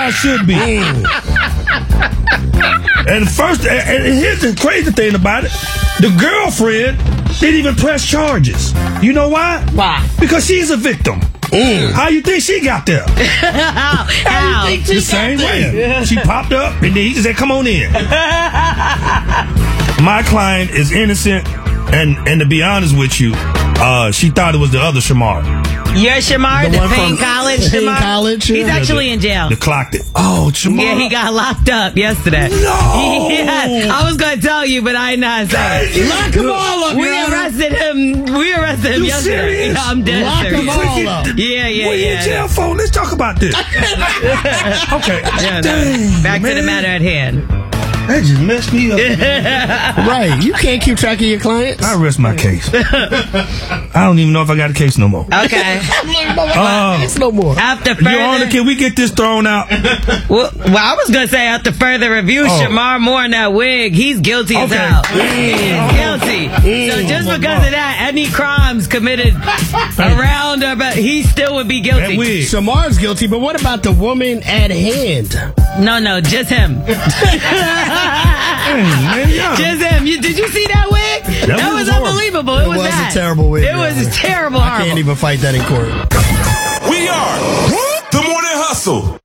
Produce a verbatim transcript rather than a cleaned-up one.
I should be. And first, and here's the crazy thing about it: the girlfriend didn't even press charges. You know why? Why? Because she's a victim. Mm. How you think she got there? How? How? You think she the same way. She popped up and then he said, "Come on in." My client is innocent, and and to be honest with you, uh, she thought it was the other Shamar. Your Shamar, the, the Payne College Payne Shamar? College? He's Yeah, actually the, in jail. They clocked it. Oh, Shamar. Yeah, he got locked up yesterday. No! Yeah, I was going to tell you, but I ain't not saying. Lock them all up, We man. arrested him. We arrested him You yesterday. serious? Yeah, I'm dead Lock serious. them all up. Yeah, yeah, What are you yeah. in jail for? Let's talk about this. Okay. Yeah, Dang, back man. to the matter at hand. That just messed me up. Right. You can't keep track of your clients. I rest my case. I don't even know if I got a case no more. Okay. Uh, It's no more. After further, Your Honor, can we get this thrown out? well, well, I was gonna say after further review, Oh. Shamar Moore in that wig, he's guilty as Okay. hell. He is guilty. So just because of that, any crimes committed around or but he still would be That guilty. wig. Shamar's guilty, but what about the woman at hand? No, no, just him. Dang, man, yeah. Just him. You, did you see that wig? That, wig was was horrible. unbelievable. It, It was was a that. terrible wig, It Your was Honor. terrible. I horrible. can't even fight that in court. We are the Morning Hustle.